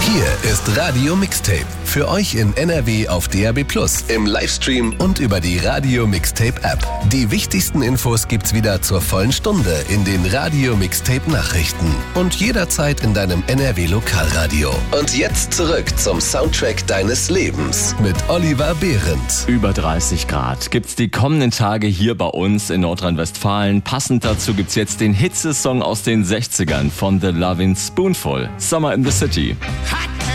Hier ist Radio Mixtape. Für euch in NRW auf DAB+, im Livestream und über die Radio Mixtape App. Die wichtigsten Infos gibt's wieder zur vollen Stunde in den Radio Mixtape Nachrichten. Und jederzeit in deinem NRW Lokalradio. Und jetzt zurück zum Soundtrack deines Lebens mit Oliver Behrendt. Über 30 Grad gibt's die kommenden Tage hier bei uns in Nordrhein-Westfalen. Passend dazu gibt's jetzt den Hitzesong aus den 60ern von The Lovin' Spoonful, Summer in the City.